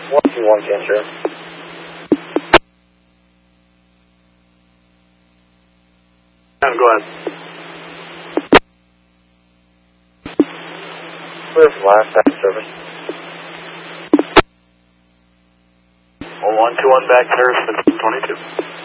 121 cancer. Go ahead. Clear from last time service. 121 back, clear, 1522.